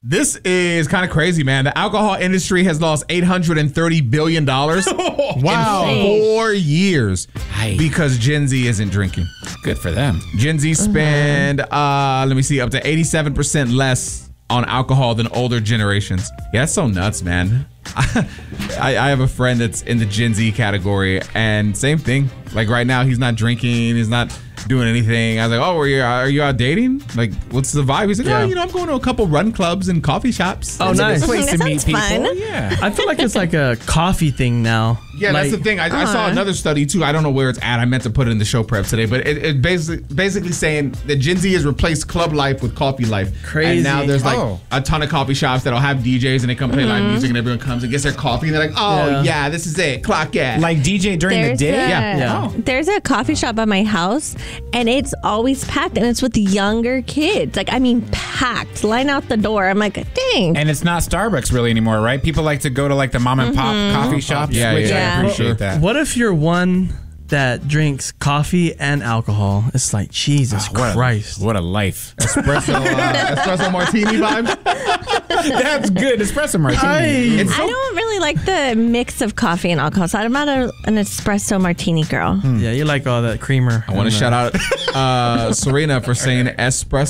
This is kind of crazy, man. The alcohol industry has lost $830 billion in 4 years because Gen Z isn't drinking. Good for them. Gen Z spend, let me see, up to 87% less on alcohol than older generations. Yeah, that's so nuts, man. I have a friend that's in the Gen Z category, and same thing. Like right now, he's not drinking. He's not doing anything. I was like, oh, are you out dating? Like, what's the vibe? He's like, oh, I'm going to a couple run clubs and coffee shops. Oh, nice. That sounds fun. Yeah. I feel like it's like a coffee thing now. Yeah, that's the thing. I saw another study too. I don't know where it's at. I meant to put it in the show prep today, but it basically saying that Gen Z has replaced club life with coffee life. Crazy. And now there's like a ton of coffee shops that'll have DJs and they come play live music and everyone comes and gets their coffee and they're like, oh yeah, this is it. Clock it. Like DJ during the day? There's a coffee shop by my house and it's always packed and it's with younger kids. Like, I mean, packed. Line out the door. I'm like, dang. And it's not Starbucks really anymore, right? People like to go to like the mom and pop coffee shops. Yeah. I appreciate that. What if you're one that drinks coffee and alcohol? It's like, Jesus Christ. What a life. Espresso martini vibes. That's good. Espresso martini. I don't really like the mix of coffee and alcohol, so I'm not an espresso martini girl. Yeah, you like all that creamer. I want to shout out Serena for saying espresso